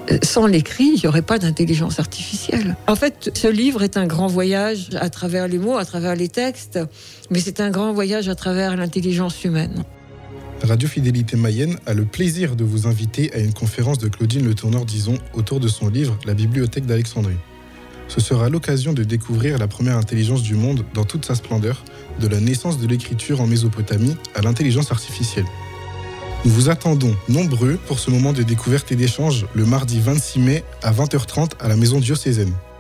Sans l'écrit, il n'y aurait pas d'intelligence artificielle. En fait, ce livre est un grand voyage à travers les mots, à travers les textes, mais c'est un grand voyage à travers l'intelligence humaine. Radio Fidélité Mayenne a le plaisir de vous inviter à une conférence de Claudine Le Tourneur-Dizon autour de son livre « La Bibliothèque d'Alexandrie ». Ce sera l'occasion de découvrir la première intelligence du monde dans toute sa splendeur, de la naissance de l'écriture en Mésopotamie à l'intelligence artificielle. Nous vous attendons nombreux pour ce moment de découverte et d'échange le mardi 26 mai à 20h30 à la Maison Diocésaine.